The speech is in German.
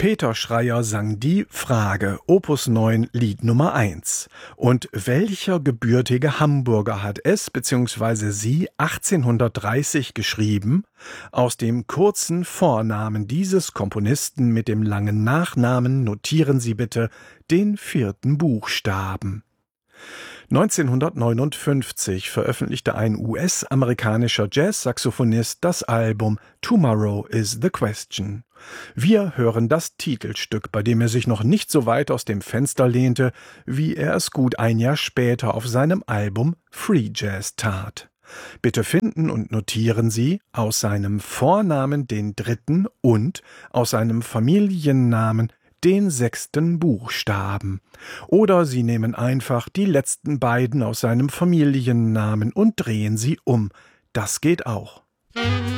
Peter Schreyer sang die Frage, Opus 9, Lied Nummer 1. Und welcher gebürtige Hamburger hat es bzw. sie 1830 geschrieben? Aus dem kurzen Vornamen dieses Komponisten mit dem langen Nachnamen notieren Sie bitte den 4. Buchstaben. 1959 veröffentlichte ein US-amerikanischer Jazz-Saxophonist das Album Tomorrow is the Question. Wir hören das Titelstück, bei dem er sich noch nicht so weit aus dem Fenster lehnte, wie er es gut ein Jahr später auf seinem Album Free Jazz tat. Bitte finden und notieren Sie aus seinem Vornamen den 3. und aus seinem Familiennamen den 6. Buchstaben. Oder Sie nehmen einfach die letzten beiden aus seinem Familiennamen und drehen sie um. Das geht auch.